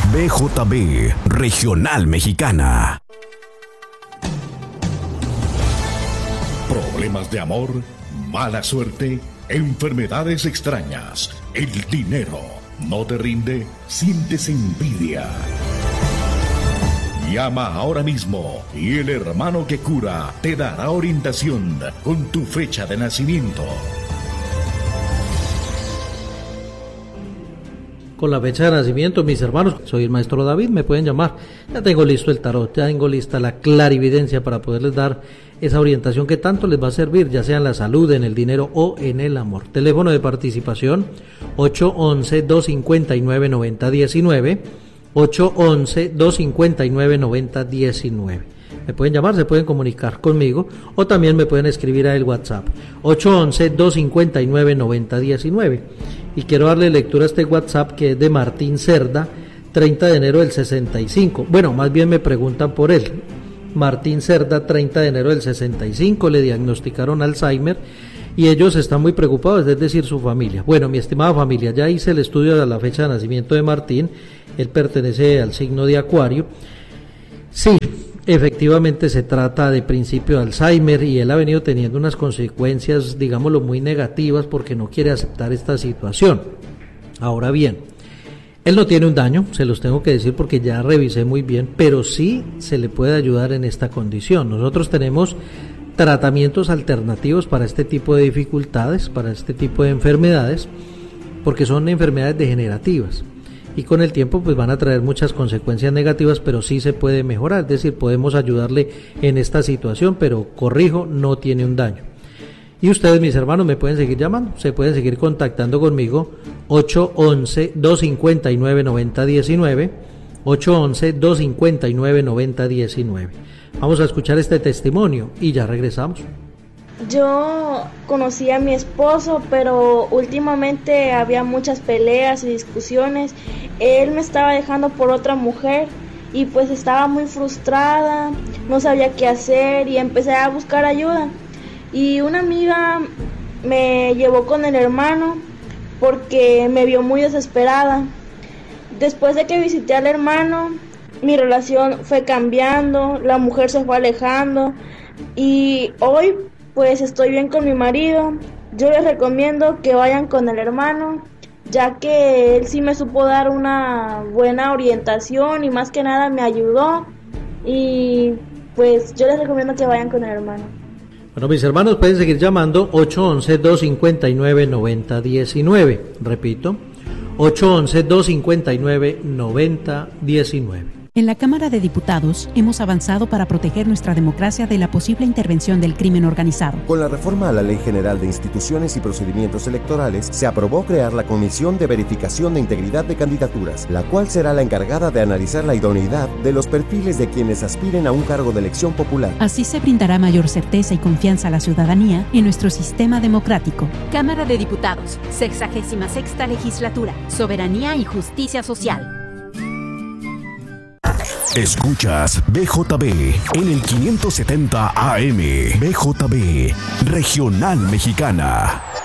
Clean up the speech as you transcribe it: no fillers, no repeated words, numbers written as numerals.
BJB Regional Mexicana. Problemas de amor, mala suerte, enfermedades extrañas, el dinero no te rinde, sientes envidia. Llama ahora mismo y el hermano que cura te dará orientación con tu fecha de nacimiento. Con la fecha de nacimiento, mis hermanos, soy el maestro David, me pueden llamar. Ya tengo listo el tarot, ya tengo lista la clarividencia para poderles dar esa orientación que tanto les va a servir, ya sea en la salud, en el dinero o en el amor. Teléfono de participación 811-259-9019, 811-259-9019. Me pueden llamar, se pueden comunicar conmigo o también me pueden escribir a el WhatsApp 811-259-9019. Y quiero darle lectura a este WhatsApp que es de Martín Cerda, 30 de enero del 65. Bueno, más bien me preguntan por él. Martín Cerda, 30 de enero del 65, le diagnosticaron Alzheimer y ellos están muy preocupados, es decir, su familia. Bueno, mi estimada familia, ya hice el estudio de la fecha de nacimiento de Martín, él pertenece al signo de Acuario. Sí, efectivamente se trata de principio de Alzheimer y él ha venido teniendo unas consecuencias, digámoslo, muy negativas porque no quiere aceptar esta situación. Ahora bien, él no tiene un daño, se los tengo que decir porque ya revisé muy bien, pero sí se le puede ayudar en esta condición. Nosotros tenemos tratamientos alternativos para este tipo de dificultades, para este tipo de enfermedades, porque son enfermedades degenerativas. Y con el tiempo pues van a traer muchas consecuencias negativas, pero sí se puede mejorar, es decir, podemos ayudarle en esta situación, pero corrijo, no tiene un daño. Y ustedes, mis hermanos, me pueden seguir llamando, se pueden seguir contactando conmigo, 811-259-9019, 811-259-9019. Vamos a escuchar este testimonio y ya regresamos. Yo conocí a mi esposo, pero últimamente había muchas peleas y discusiones. Él me estaba dejando por otra mujer y pues estaba muy frustrada, no sabía qué hacer y empecé a buscar ayuda. Y una amiga me llevó con el hermano porque me vio muy desesperada. Después de que visité al hermano, mi relación fue cambiando, la mujer se fue alejando y hoy pues estoy bien con mi marido. Yo les recomiendo que vayan con el hermano, ya que él sí me supo dar una buena orientación y más que nada me ayudó. Y pues yo les recomiendo que vayan con el hermano. Bueno, mis hermanos, pueden seguir llamando 811-259-9019. Repito, 811-259-9019. En la Cámara de Diputados hemos avanzado para proteger nuestra democracia de la posible intervención del crimen organizado. Con la reforma a la Ley General de Instituciones y Procedimientos Electorales, se aprobó crear la Comisión de Verificación de Integridad de Candidaturas, la cual será la encargada de analizar la idoneidad de los perfiles de quienes aspiren a un cargo de elección popular. Así se brindará mayor certeza y confianza a la ciudadanía en nuestro sistema democrático. Cámara de Diputados, 66ª Legislatura, Soberanía y Justicia Social. Escuchas BJB en el 570 AM. BJB Regional Mexicana.